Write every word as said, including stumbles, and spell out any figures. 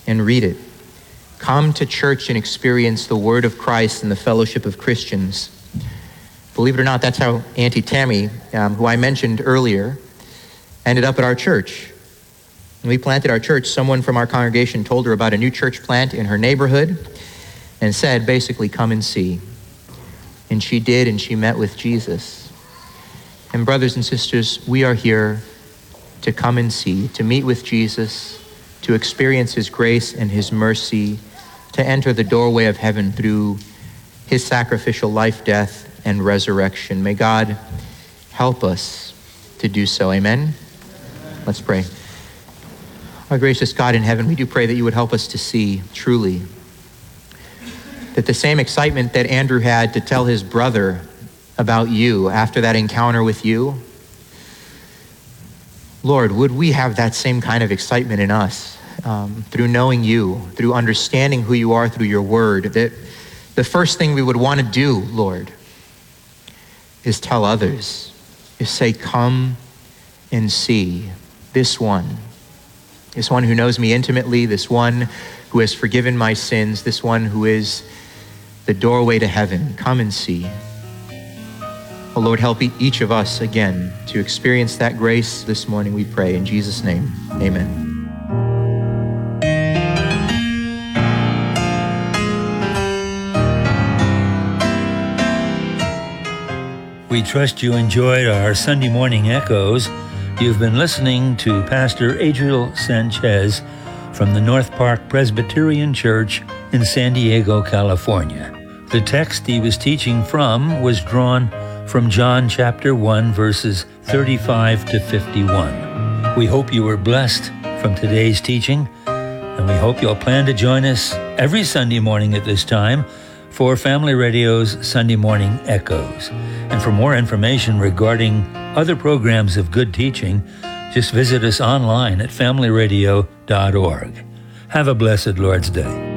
and read it. Come to church and experience the word of Christ and the fellowship of Christians. Believe it or not, that's how Auntie Tammy, um, who I mentioned earlier, ended up at our church. When we planted our church, someone from our congregation told her about a new church plant in her neighborhood and said, basically, come and see. And she did, and she met with Jesus. And brothers and sisters, we are here to come and see, to meet with Jesus, to experience his grace and his mercy, to enter the doorway of heaven through his sacrificial life, death, and resurrection. May God help us to do so. Amen? Let's pray. Our gracious God in heaven, we do pray that you would help us to see truly that the same excitement that Andrew had to tell his brother about you after that encounter with you, Lord, would we have that same kind of excitement in us um, through knowing you, through understanding who you are through your word, that the first thing we would want to do, Lord, is tell others, is say, come and see this one, this one who knows me intimately, this one who has forgiven my sins, this one who is the doorway to heaven. Come and see. Oh Lord, help each of us again to experience that grace this morning, we pray. In Jesus' name, amen. We trust you enjoyed our Sunday morning echoes. You've been listening to Pastor Adriel Sanchez from the North Park Presbyterian Church in San Diego, California. The text he was teaching from was drawn from John chapter one, verses thirty-five to fifty-one. We hope you were blessed from today's teaching, and we hope you'll plan to join us every Sunday morning at this time for Family Radio's Sunday Morning Echoes. And for more information regarding other programs of good teaching, just visit us online at family radio dot org. Have a blessed Lord's Day.